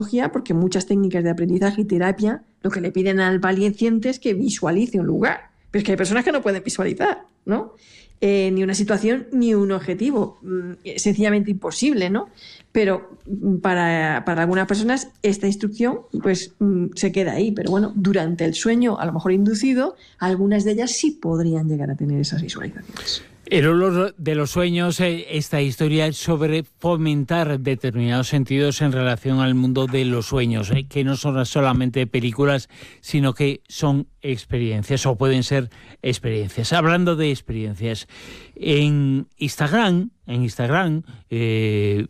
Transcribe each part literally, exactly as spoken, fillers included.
porque muchas técnicas de aprendizaje y terapia lo que le piden al paciente es que visualice un lugar. Pero es que hay personas que no pueden visualizar, ¿no? Eh, ni una situación ni un objetivo. Es sencillamente imposible, ¿no? Pero para, para algunas personas esta instrucción pues se queda ahí. Pero bueno, durante el sueño, a lo mejor inducido, algunas de ellas sí podrían llegar a tener esas visualizaciones. El olor de los sueños, esta historia es sobre fomentar determinados sentidos en relación al mundo de los sueños, ¿eh? Que no son solamente películas, sino que son experiencias o pueden ser experiencias. Hablando de experiencias, en Instagram, en Instagram, eh,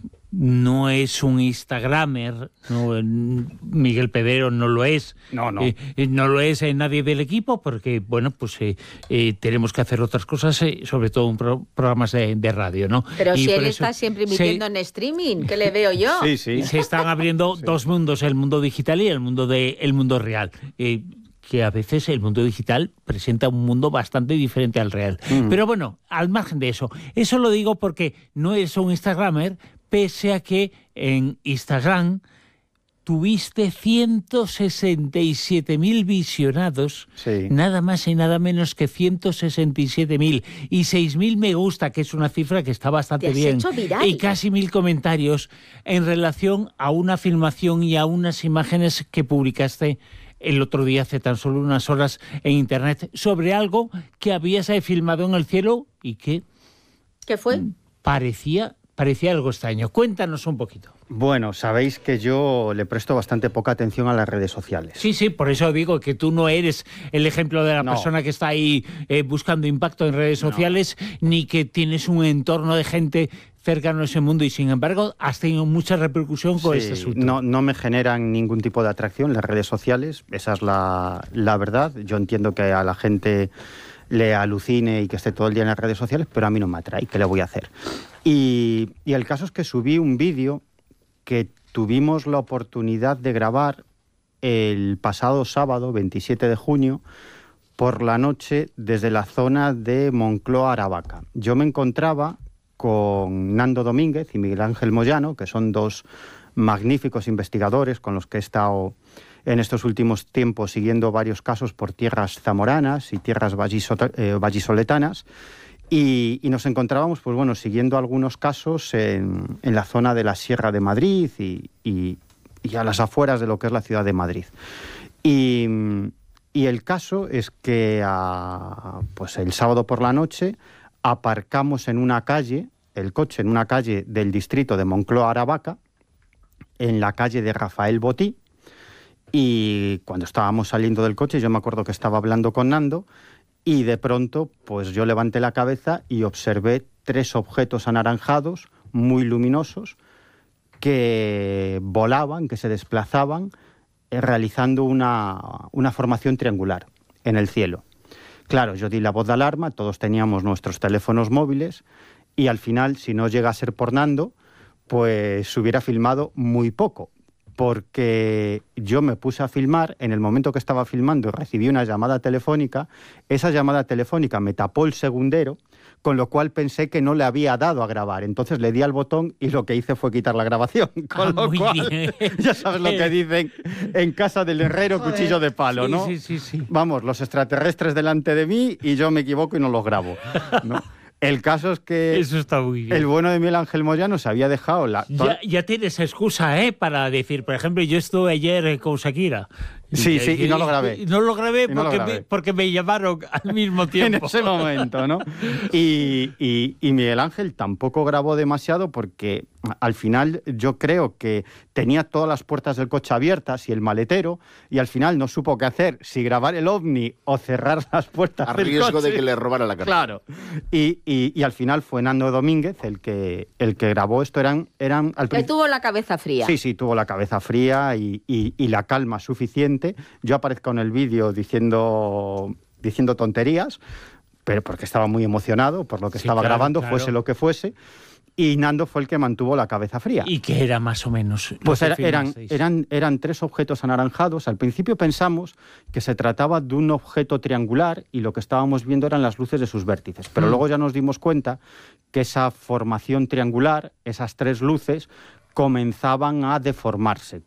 no es un instagramer, ¿no? Miguel Pedrero no lo es, no, no. Eh, no lo es eh, nadie del equipo, porque bueno, pues eh, eh, tenemos que hacer otras cosas, eh, sobre todo en pro programas de, de radio, ¿no? Pero y si él está siempre emitiendo se, en streaming, ¿qué le veo yo? Sí, sí. Se están abriendo sí. dos mundos, el mundo digital y el mundo de el mundo real. Eh, que a veces el mundo digital presenta un mundo bastante diferente al real. Mm. Pero bueno, al margen de eso, eso lo digo porque no es un instagramer, pese a que en Instagram tuviste ciento sesenta y siete mil visionados, sí. nada más y nada menos que ciento sesenta y siete mil, y seis mil me gusta, que es una cifra que está bastante bien, y casi mil comentarios en relación a una filmación y a unas imágenes que publicaste el otro día, hace tan solo unas horas, en internet, sobre algo que habías filmado en el cielo y que... ¿Qué fue? Parecía... Parecía algo extraño. Cuéntanos un poquito. Bueno, sabéis que yo le presto bastante poca atención a las redes sociales. Sí, sí, por eso digo que tú no eres el ejemplo de la no. persona que está ahí eh, buscando impacto en redes sociales, no. ni que tienes un entorno de gente cercano a ese mundo, y sin embargo has tenido mucha repercusión con sí, este asunto. No, no me generan ningún tipo de atracción las redes sociales, esa es la, la verdad. Yo entiendo que a la gente le alucine y que esté todo el día en las redes sociales, pero a mí no me atrae, ¿qué le voy a hacer? Y, y el caso es que subí un vídeo que tuvimos la oportunidad de grabar el pasado sábado, veintisiete de junio, por la noche, desde la zona de Moncloa, Aravaca. Yo me encontraba con Nando Domínguez y Miguel Ángel Moyano, que son dos magníficos investigadores con los que he estado en estos últimos tiempos siguiendo varios casos por tierras zamoranas y tierras vallisoletanas, y, y nos encontrábamos, pues bueno, siguiendo algunos casos en, en la zona de la Sierra de Madrid y, y, y a las afueras de lo que es la ciudad de Madrid. Y, y el caso es que a, pues el sábado por la noche aparcamos en una calle, el coche en una calle del distrito de Moncloa, Aravaca, en la calle de Rafael Botí. Y cuando estábamos saliendo del coche, yo me acuerdo que estaba hablando con Nando, y de pronto pues yo levanté la cabeza y observé tres objetos anaranjados muy luminosos que volaban, que se desplazaban, eh, realizando una, una formación triangular en el cielo. Claro, yo di la voz de alarma, todos teníamos nuestros teléfonos móviles, y al final, si no llega a ser por Nando, pues se hubiera filmado muy poco, porque yo me puse a filmar, en el momento que estaba filmando y recibí una llamada telefónica, esa llamada telefónica me tapó el segundero, con lo cual pensé que no le había dado a grabar. Entonces le di al botón y lo que hice fue quitar la grabación. Con ah, lo cual, bien. Ya sabes lo que dicen en casa del herrero, Joder. Cuchillo de palo, sí, ¿no? Sí, sí, sí. Vamos, los extraterrestres delante de mí y yo me equivoco y no los grabo, ¿no? El caso es que Eso está muy bien. el bueno de Miguel Ángel Moyano se había dejado la... Ya, ya tienes excusa, ¿eh? Para decir, por ejemplo, yo estuve ayer con Shakira. Sí, y, sí, y, y no lo grabé. Y no lo grabé, no porque, lo grabé. Me, porque me llamaron al mismo tiempo. En ese momento, ¿no? Y, y, y Miguel Ángel tampoco grabó demasiado porque al final yo creo que tenía todas las puertas del coche abiertas y el maletero, y al final no supo qué hacer, si grabar el ovni o cerrar las puertas a del riesgo coche. de que le robara la cartera. Claro. Y, y, y al final fue Nando Domínguez el que, el que grabó esto. Eran, eran al que tuvo la cabeza fría. Sí, sí, tuvo la cabeza fría y, y, y la calma suficiente. Yo aparezco en el vídeo diciendo, diciendo tonterías, pero porque estaba muy emocionado por lo que sí, estaba claro, grabando, claro. fuese lo que fuese. Y Nando fue el que mantuvo la cabeza fría. ¿Y qué era más o menos? Pues era, eran, eran, eran tres objetos anaranjados. Al principio pensamos que se trataba de un objeto triangular y lo que estábamos viendo eran las luces de sus vértices. Pero mm. luego ya nos dimos cuenta que esa formación triangular, esas tres luces, comenzaban a deformarse,